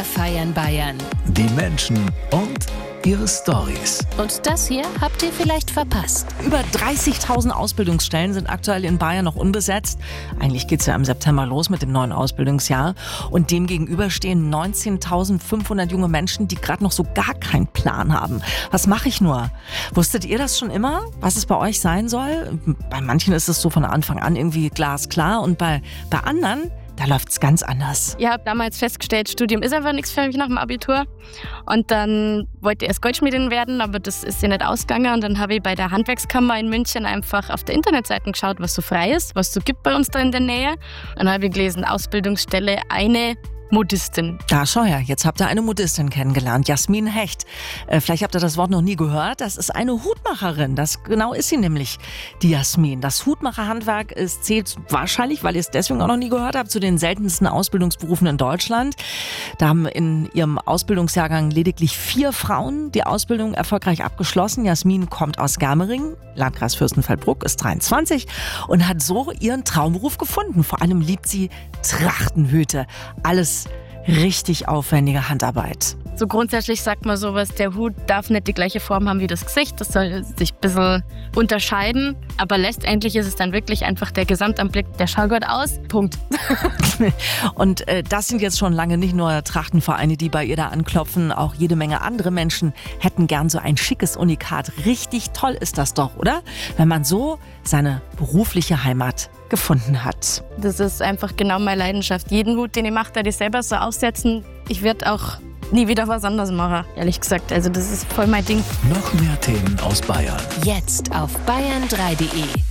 Wir feiern Bayern. Die Menschen und ihre Storys. Und das hier habt ihr vielleicht verpasst. Über 30.000 Ausbildungsstellen sind aktuell in Bayern noch unbesetzt. Eigentlich geht es ja im September los mit dem neuen Ausbildungsjahr. Und dem gegenüber stehen 19.500 junge Menschen, die gerade noch so gar keinen Plan haben. Was mache ich nur? Wusstet ihr das schon immer, was es bei euch sein soll? Bei manchen ist es so von Anfang an irgendwie glasklar und bei anderen, da läuft es ganz anders. Ich habe damals festgestellt, Studium ist einfach nichts für mich nach dem Abitur. Und dann wollte ich erst Goldschmiedin werden, aber das ist ja nicht ausgegangen. Und dann habe ich bei der Handwerkskammer in München einfach auf der Internetseite geschaut, was so frei ist, was es so gibt bei uns da in der Nähe. Und dann habe ich gelesen, Ausbildungsstelle, eine Modistin. Da schau her, jetzt habt ihr eine Modistin kennengelernt, Jasmin Hecht. Vielleicht habt ihr das Wort noch nie gehört. Das ist eine Hutmacherin. Das genau ist sie nämlich, die Jasmin. Das Hutmacherhandwerk zählt wahrscheinlich, weil ihr es deswegen auch noch nie gehört habt, zu den seltensten Ausbildungsberufen in Deutschland. Da haben in ihrem Ausbildungsjahrgang lediglich 4 Frauen die Ausbildung erfolgreich abgeschlossen. Jasmin kommt aus Germering, Landkreis Fürstenfeldbruck, ist 23 und hat so ihren Traumberuf gefunden. Vor allem liebt sie Trachtenhüte. Alles richtig aufwendige Handarbeit. So grundsätzlich sagt man sowas, der Hut darf nicht die gleiche Form haben wie das Gesicht, das soll sich ein bisschen unterscheiden, aber letztendlich ist es dann wirklich einfach der Gesamtanblick, der schaut gut aus, Punkt. Und das sind jetzt schon lange nicht nur Trachtenvereine, die bei ihr da anklopfen, auch jede Menge andere Menschen hätten gern so ein schickes Unikat. Richtig toll ist das doch, oder? Wenn man so seine berufliche Heimat gefunden hat. Das ist einfach genau meine Leidenschaft. Jeden Hut, den ich mache, werde ich selber so aufsetzen. Ich werde auch nie wieder was anderes machen, ehrlich gesagt. Also das ist voll mein Ding. Noch mehr Themen aus Bayern. Jetzt auf bayern3.de.